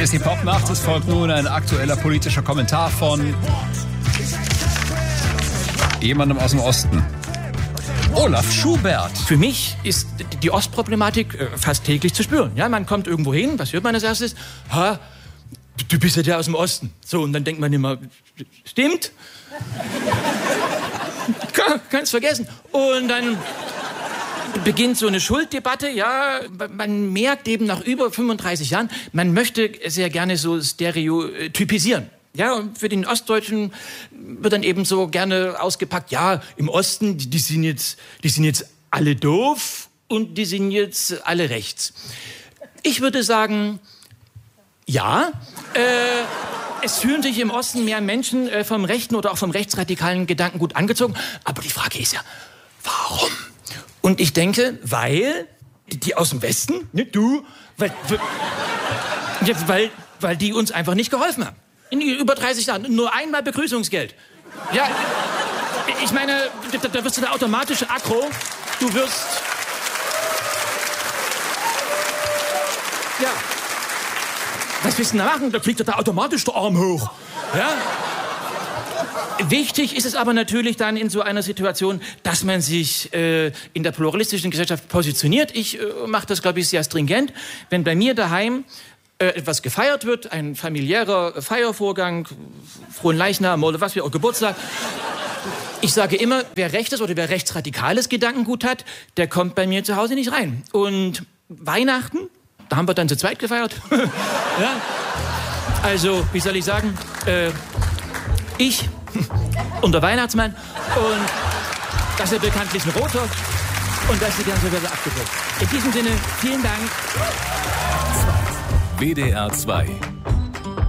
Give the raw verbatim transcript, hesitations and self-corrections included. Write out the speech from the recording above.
ist die Popnacht. Es folgt nun ein aktueller politischer Kommentar von jemandem aus dem Osten. Olaf Schubert. Für mich ist die Ostproblematik fast täglich zu spüren. Ja, man kommt irgendwo hin, was hört man als erstes? Ha, du bist ja der aus dem Osten. So, und dann denkt man immer, stimmt? Kannst vergessen. Und dann beginnt so eine Schulddebatte. Ja, man merkt eben nach über fünfunddreißig Jahren, man möchte sehr gerne so stereotypisieren. Ja, und für den Ostdeutschen wird dann eben so gerne ausgepackt, ja, im Osten, die, die sind jetzt, die sind jetzt alle doof und die sind jetzt alle rechts. Ich würde sagen, ja, äh, es fühlen sich im Osten mehr Menschen äh, vom rechten oder auch vom rechtsradikalen Gedankengut angezogen. Aber die Frage ist ja, warum? Und ich denke, weil die, die aus dem Westen, nicht du, weil, weil, weil die uns einfach nicht geholfen haben. In über dreißig Jahren. Nur einmal Begrüßungsgeld. Ja, ich meine, da, da wirst du da automatisch aggro. Du wirst... Ja. Was willst du denn da machen? Da fliegt da automatisch der Arm hoch. Ja? Wichtig ist es aber natürlich dann in so einer Situation, dass man sich äh, in der pluralistischen Gesellschaft positioniert. Ich äh, mache das, glaube ich, sehr stringent. Wenn bei mir daheim äh, etwas gefeiert wird, ein familiärer Feiervorgang, Frohen Leichnam oder was wie auch Geburtstag. Ich sage immer, wer rechtes oder wer rechtsradikales Gedankengut hat, der kommt bei mir zu Hause nicht rein. Und Weihnachten, da haben wir dann zu zweit gefeiert. Ja? Also, wie soll ich sagen, äh, ich und der Weihnachtsmann und das ist ja bekanntlich ein Roter und das ist die ganze Welle abgedrückt. In diesem Sinne, vielen Dank. W D R zwei